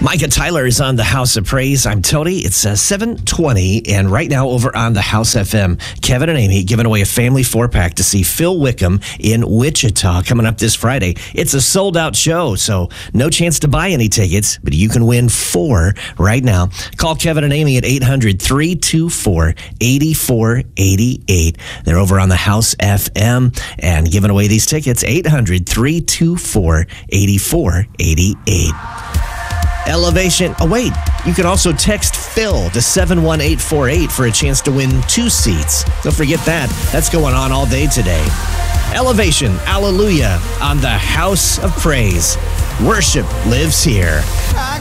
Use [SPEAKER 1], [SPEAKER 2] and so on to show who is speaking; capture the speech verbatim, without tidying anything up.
[SPEAKER 1] Micah Tyler is on the House of Praise. I'm Tony. It's uh, seven twenty, and right now over on the House F M, Kevin and Amy giving away a family four-pack to see Phil Wickham in Wichita coming up this Friday. It's a sold-out show, so no chance to buy any tickets, but you can win four right now. Call Kevin and Amy at eight hundred, three two four, eight four eight eight. They're over on the House F M and giving away these tickets, eight hundred, three two four, eight four eight eight. Elevation. Oh, wait. You can also text Phil to seven one eight four eight for a chance to win two seats. Don't forget that. That's going on all day today. Elevation. Alleluia on the House of Praise. Worship lives here.